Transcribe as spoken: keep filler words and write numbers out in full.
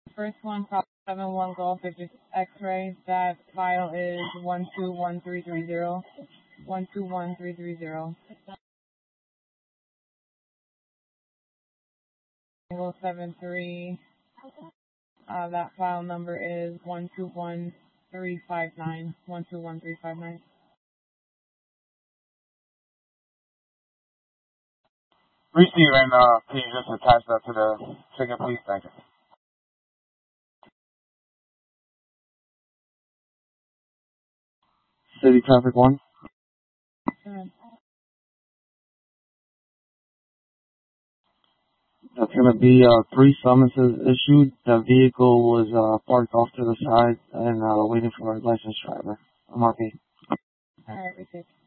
First one, call seven one Golf, if it's X-ray, that file is one two one three three zero. one two one three three zero. Tango seven three, uh, that file number is one two one three five nine. one two one three five nine. Receive, and uh, can you just attach that to the ticket, please? Thank you. City traffic one. That's going to be uh, three summonses issued. The vehicle was uh, parked off to the side and uh, waiting for a licensed driver. M R P. All right, we